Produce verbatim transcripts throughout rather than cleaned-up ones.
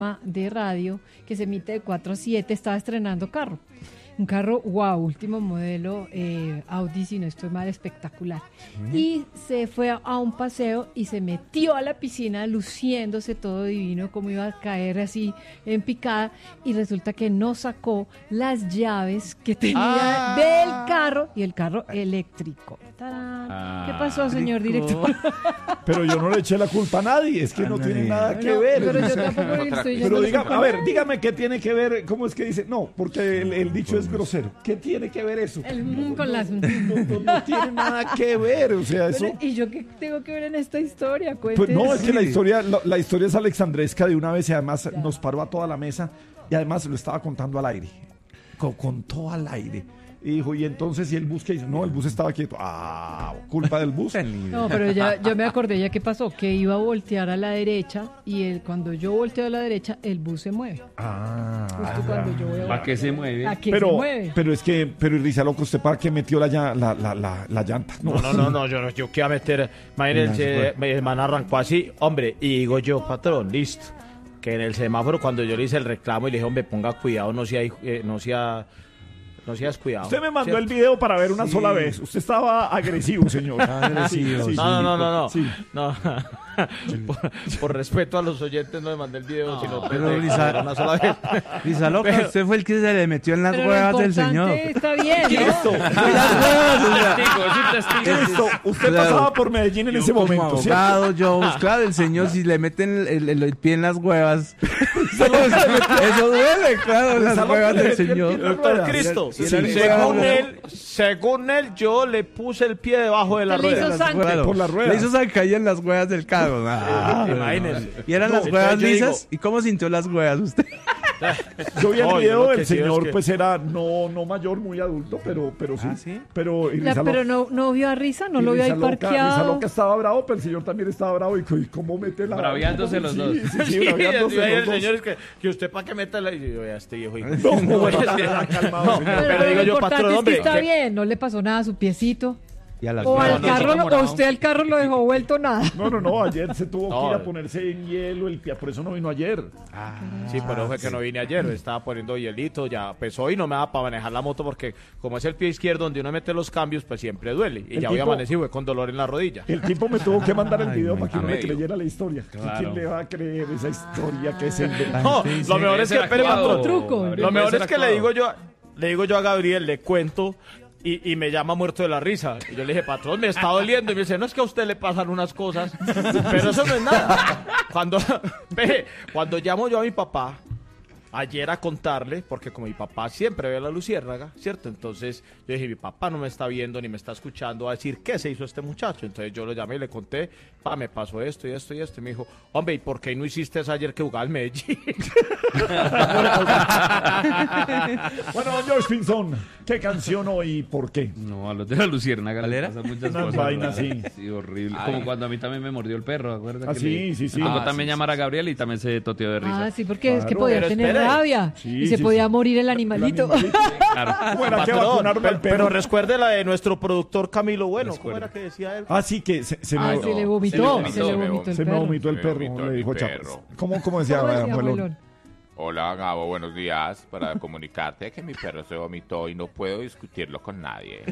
de radio que se emite de cuatro a siete, estaba estrenando carro. Un carro, wow, último modelo, eh, Audi, si no estoy mal, espectacular. Uh-huh. Y se fue a, a un paseo y se metió a la piscina luciéndose todo divino, como iba a caer así en picada, y resulta que no sacó las llaves que tenía ah. del carro, y el carro eléctrico. Ah, ¿qué pasó, señor director? Pero yo no le eché la culpa a nadie, es que no tiene nada que ver. Pero yo tampoco le estoy Pero diga, a ver, dígame qué tiene que ver, ¿cómo es que dice? No, porque el, el dicho es grosero. ¿Qué tiene que ver eso? El no, con las... no, no, no, no tiene nada que ver, o sea, eso... ¿Y yo qué tengo que ver en esta historia? Pues no, es que la historia, la, la historia es alexandresca de una vez y además ya. Nos paró a toda la mesa y además lo estaba contando al aire, con, contó al aire. Y dijo, y entonces, ¿y el bus qué hizo? No, el bus estaba quieto. Ah, culpa del bus. No, pero ya yo me acordé ya qué pasó, que iba a voltear a la derecha y el, cuando yo volteo a la derecha, el bus se mueve. Ah. Justo cuando yo voy a... ¿Para qué se mueve? ¿A qué pero, se mueve? Pero es que, pero Risa Loco, ¿usted para qué metió la, la, la, la, la llanta? No, no, no, no, yo, yo qué iba a meter, imagínense, el man arrancó así, hombre, y digo yo, patrón, listo. Que en el semáforo, cuando yo le hice el reclamo y le dije, hombre, ponga cuidado, no sea... Eh, no sea No seas cuidado. Usted me mandó ¿cierto? el video para ver una sí. sola vez. Usted estaba agresivo, señor. Agresivo. Sí, sí, no, no, no, no. Sí. no. por, por respeto a los oyentes no le mandé el video, no, sino pero Lisa, una sola vez. Lisa Loca, pero, usted fue el que se le metió en las pero huevas del señor. Está bien, ¿no? Esto, esto, usted claro, pasaba por Medellín en ese momento. Abogado, yo, claro, el señor si le meten el, el, el pie en las huevas, eso duele, claro, las huevas del señor. Doctor Cristo, sí, sí, según él, según él, yo le puse el pie debajo de la rueda. Por la rueda. Le hizo zancadilla en las huevas del carro. Ah, imagínense. ¿Y eran no, las huevas lisas? Digo, ¿y cómo sintió las huevas usted? Yo vi el video, el señor que... pues era no no mayor, muy adulto, pero pero sí. ¿Ah, sí? Pero, La, Loca, pero no, no vio a Risa, no lo vio ahí parqueado. Risa Loca estaba bravo, pero el señor también estaba bravo. ¿Y cómo mete la... Braviándose los dos. Sí, sí, sí, braviándose los el dos. señor es que, que usted para qué meta la... Y yo, ya este viejo. No, no, bueno, calmado, no, pero, pero digo yo, patrón, hombre. Está que... bien, no le pasó nada a su piecito. Y a las o al no, carro, no, lo, o usted al carro lo dejó vuelto nada. No, no, no, ayer se tuvo no. que ir a ponerse en hielo el pie, por eso no vino ayer. Ah, sí, pero fue que no vine ayer, me estaba poniendo hielito, ya, pues hoy no me da para manejar la moto porque como es el pie izquierdo donde uno mete los cambios, pues siempre duele. Y el ya tipo, hoy amanecí, fue con dolor en la rodilla. El tipo me tuvo que mandar el video Ay, para que uno le medio. creyera la historia. Claro. ¿Quién le va a creer esa historia que se inventó? No, lo mejor es que, espere, patrón, truco. Lo mejor es que le digo yo, le digo yo a Gabriel, le cuento... Y, y me llama muerto de la risa. Y yo le dije, patrón, me está doliendo. Y me dice, no, es que a usted le pasan unas cosas. Pero eso no es nada. Cuando, ve, cuando llamo yo a mi papá, ayer a contarle, porque como mi papá siempre ve a la luciérnaga, ¿cierto? Entonces yo dije, mi papá no me está viendo ni me está escuchando a decir qué se hizo este muchacho. Entonces yo lo llamé y le conté, pa, me pasó esto y esto y esto. Y me dijo, hombre, ¿y por qué no hiciste eso ayer que jugaba al Medellín? Bueno, George Pinzón, ¿qué canción hoy y por qué? No, a los de la luciérnaga le pasan muchas Unas cosas. vainas, sí. Sí, horrible. Ay. Como cuando a mí también me mordió el perro, ¿acuerdas? Ah, que sí, le... sí, sí. Me tocó Ah, también sí, llamar sí. a Gabriel y también se toteó de risa. Ah, sí, porque claro, es que podía tener espere. rabia Sí, y se sí, podía sí. morir el animalito. El animalito. Claro. Bueno, que Patrón, vacunaron pero, al perro. pero recuerde la de nuestro productor Camilo Bueno. Recuerdo. ¿Cómo era que decía él? Ah, sí, que se, se Ah, me... se le vomitó, se le vomitó, se le se me vomitó el Se me perro. vomitó el Se perro, vomitó le mi dijo perro. Chapas. ¿Cómo, cómo decía, ¿Cómo decía, abuelón? abuelón? Hola Gabo, buenos días. Para comunicarte que mi perro se vomitó y no puedo discutirlo con nadie.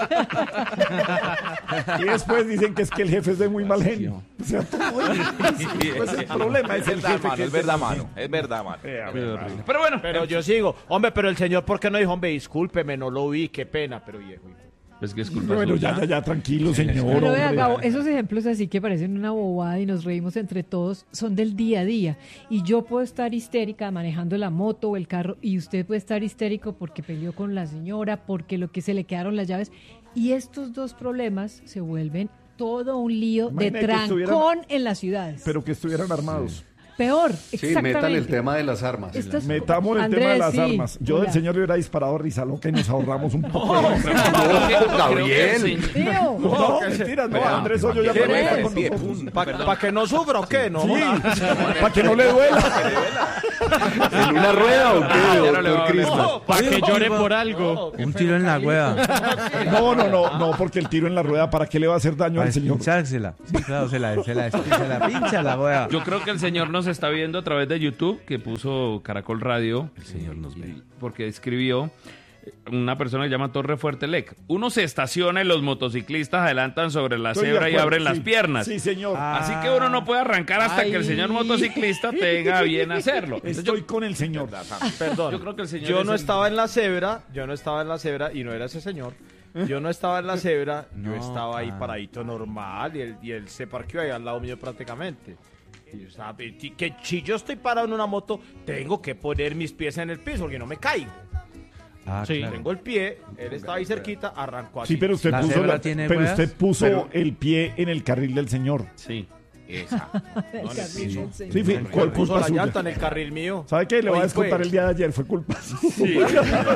Y después dicen que es que el jefe es de muy mal genio. O sea, todo pues el problema es el verdad, jefe. mano, que es verdad, mano. Es verdad, mano. Eh, a Qué ver, horrible. Pero bueno, Pero yo sigo. Hombre, pero el señor, ¿por qué no dijo, hombre, discúlpeme, no lo vi, qué pena, pero viejo. pues que es culpa Bueno, suya. ya, ya, ya, tranquilo, señor. Pero vea, hombre. Gabo, esos ejemplos así que parecen una bobada y nos reímos entre todos, son del día a día. Y yo puedo estar histérica manejando la moto o el carro y usted puede estar histérico porque peleó con la señora, porque lo que se le quedaron las llaves. Y estos dos problemas se vuelven todo un lío Imagina de que trancón estuvieran- en las ciudades. Pero que estuvieran armados. Peor, Sí, exactamente. métale el tema de las armas. Esto es- Metamos el Andrés, tema de las sí, armas. Yo hola. del señor le hubiera disparado a Risa Loca y nos ahorramos un poco. de- Gabriel. Tío, No, mentira, no, Andrés Hoyo ya ¿Qué? trabaja ¿Qué? con ¿Qué? nosotros. ¿Para que no sufra o qué? No, Sí, para que no le duela. la rueda o qué, Ya no le va doctor a Cristian? No, para que llore por algo. Un tiro en la hueva. No, no, no, no, porque el tiro en la rueda, ¿para qué le va a hacer daño Para al señor? pinchársela. Sí, claro, se la, se la, se la pincha la hueva. Yo creo que el señor nos está viendo a través de YouTube, que puso Caracol Radio. El señor nos ve. Porque escribió una persona que se llama Torre Fuerte Lec. Uno se estaciona y los motociclistas adelantan sobre la Estoy de cebra y acuerdo, abren sí. las piernas. Sí, señor. Así que uno no puede arrancar hasta Ay. que el señor motociclista tenga bien hacerlo. Entonces Estoy yo, con el señor. Perdón. yo creo que el señor Yo es no el- estaba en la cebra, yo no estaba en la cebra y no era ese señor. Yo no estaba en la cebra, yo No, estaba ahí ah. paradito normal y él, y él se parqueó ahí al lado mío prácticamente. Y yo estaba, y que si yo estoy parado en una moto, tengo que poner mis pies en el piso porque no me caigo. Ah, Sí, claro. tengo el pie, él estaba ahí cerquita, arrancó así. Sí, pero usted ¿La puso, cebra la- tiene pero ruedas? usted puso Pero- el pie en el carril del señor. Sí. Esa. El carril del señor. Sí, fue, ¿Cuál ¿cuál puso culpa la suya? llanta en el carril mío? ¿Sabe qué? Le voy a Oye, descontar pues. el día de ayer, fue culpa suya.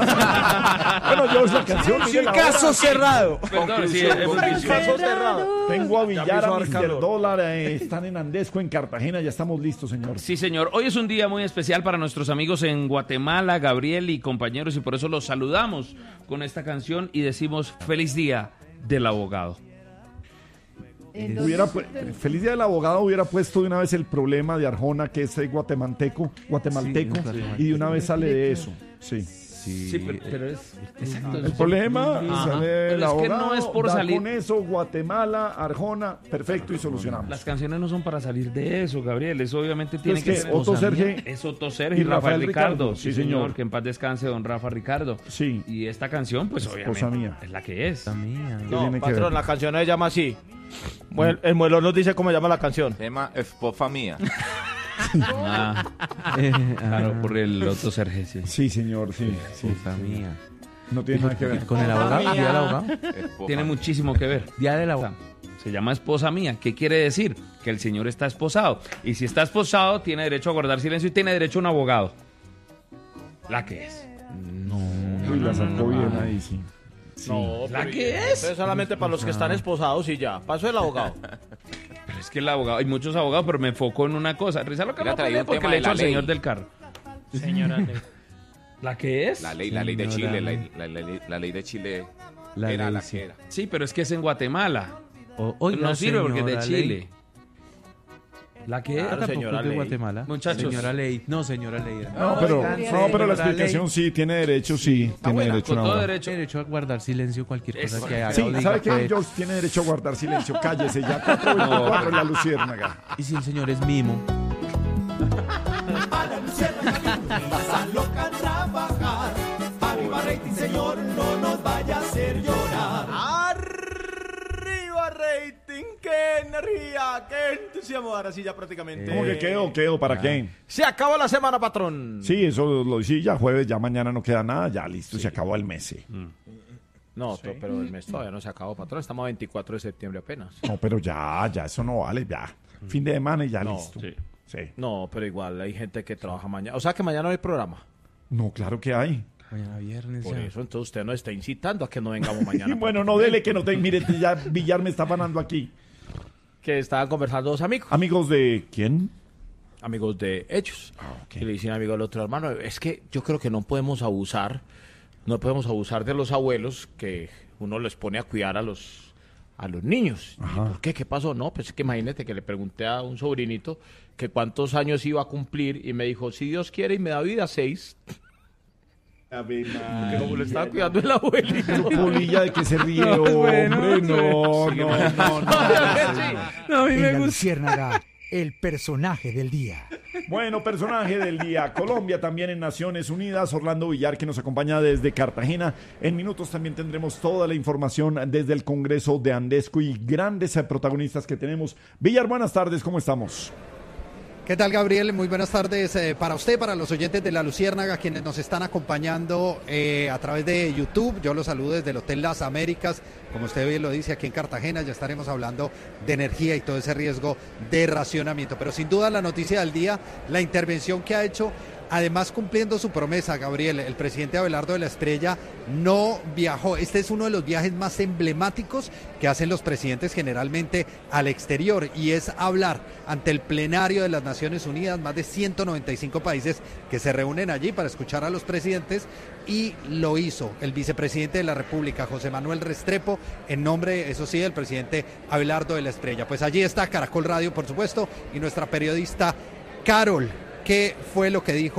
Bueno, yo es la canción. mire la caso hora. cerrado. Perdón, sí, hemos dicho- Caso cerrado. Tengo a Ya me Villar, hizo a dar mister calor. Dólar, eh, están en Andesco, en Cartagena, ya estamos listos, señor. Sí, señor. Hoy es un día muy especial para nuestros amigos en Guatemala, Gabriel y compañeros, y por eso los saludamos con esta canción y decimos feliz día del abogado. Entonces, Hubiera, pu- Feliz Día del Abogado hubiera puesto de una vez el problema de Arjona, que es eh, guatemalteco, guatemalteco, Sí, guatemalteco. y de una vez sale de eso. Sí. Sí, Sí, pero, pero es... Exacto. El problema Ajá. sale Pero el es que abogado, no es por da salir... con eso, Guatemala, Arjona, perfecto, y solucionamos. Las canciones no son para salir de eso, Gabriel. Eso obviamente tiene Es que que ser... Otto Serge Es Otto Sergio y y Rafael Rafael Ricardo. Ricardo. Sí, Sí, señor. señor. Que en paz descanse don Rafa Ricardo. Sí. Y esta canción, pues Esposa obviamente mía. es la que es. Esta mía. ¿Qué No, tiene que patrón, ver? la canción no se llama así. Bueno, el muelón nos dice cómo llama la canción. Tema esposa mía. Ah, Eh, claro, ah, por el Otto Sergio, sí. Sí, señor, sí. sí. puta mía. No tiene nada que ver. ¿Con el abogado? ¿Día del abogado? Esposa Tiene mía. muchísimo que ver. Día del abogado. Se llama esposa mía. ¿Qué quiere decir? Que el señor está esposado. Y si está esposado, tiene derecho a guardar silencio y tiene derecho a un abogado. La que es. Uy, la sacó bien ahí, sí. No, ¿La pero- que es? Eso es solamente para los que están esposados y ya. Paso el abogado. Pero es que el abogado, hay muchos abogados, pero me enfoco en una cosa. Risa lo que Mira, no traía aprende un porque tema le de echo la al ley. señor del carro. Señora. ¿La que es? La ley, la ley de Señora. Chile, la, la- la- la ley de Chile La era ley, la sí. que era. Sí, pero es que es en Guatemala. O- oiga, no sirve porque es de señora Chile. Ley. ¿La que Claro, es? Tampoco señora es de Ley. Guatemala. Muchachos. Señora Ley. No, señora Ley. No, pero, Oigan, no, pero la señora explicación Ley. sí, tiene derecho, sí, tiene buena, derecho con a un todo abogado. derecho. Tiene derecho a guardar silencio cualquier cosa Eso. que haga. Sí, o diga ¿sabe qué? que- George tiene derecho a guardar silencio. Cállese ya, cuatro veinticuatro en la luciérnaga. Y si el señor es mimo. Arriba rating, qué energía, qué entusiasmo. Ahora sí ya prácticamente. ¿Cómo que quedó? ¿Quedó? ¿Para qué? Se acabó la semana, patrón. Sí, eso lo sí, ya jueves, ya mañana no queda nada, ya listo, se acabó el mes. sí. No, to- pero el mes todavía no se acabó, patrón. Estamos a veinticuatro de septiembre apenas. No, pero ya, ya, eso no vale, ya. Fin de semana y ya No, listo. sí. Sí. No, pero igual hay gente que trabaja mañana. O sea que mañana no hay programa. No, claro que hay. Mañana viernes Por ya. eso entonces usted nos está incitando a que no vengamos mañana. Bueno, no dele que no te... Mire, ya Villar me está fanando aquí. Que estaban conversando dos amigos. Amigos de... ¿Quién? Amigos de ellos. Ah, ok. Y le dicen amigo al otro hermano, es que yo creo que no podemos abusar, no podemos abusar de los abuelos que uno les pone a cuidar a los a los niños. ¿Y Ajá. por qué? ¿Qué pasó? No, pues es que imagínate que le pregunté a un sobrinito que cuántos años iba a cumplir y me dijo, si Dios quiere y me da vida, seis. Que como le estaba cuidando el abuelito. Polilla de que se ríe, No, es bueno, hombre, es no, no, no, no. No, a mí En me la gusta. Luciérnaga, el personaje del día. Bueno, personaje del día. Colombia también en Naciones Unidas. Orlando Villar, que nos acompaña desde Cartagena. En minutos también tendremos toda la información desde el Congreso de Andesco y grandes eh, protagonistas que tenemos. Villar, buenas tardes, ¿cómo estamos? ¿Qué tal, Gabriel? Muy buenas tardes eh, para usted, para los oyentes de La Luciérnaga, quienes nos están acompañando eh, a través de YouTube. Yo los saludo desde el Hotel Las Américas. Como usted bien lo dice, aquí en Cartagena ya estaremos hablando de energía y todo ese riesgo de racionamiento. Pero sin duda la noticia del día, la intervención que ha hecho Además, cumpliendo su promesa, Gabriel, el presidente Abelardo de la Estrella no viajó. Este es uno de los viajes más emblemáticos que hacen los presidentes generalmente al exterior, y es hablar ante el plenario de las Naciones Unidas, más de ciento noventa y cinco países que se reúnen allí para escuchar a los presidentes, y lo hizo el vicepresidente de la República, José Manuel Restrepo, en nombre, eso sí, del presidente Abelardo de la Estrella. Pues allí está Caracol Radio, por supuesto, y nuestra periodista Carol. ¿Qué fue lo que dijo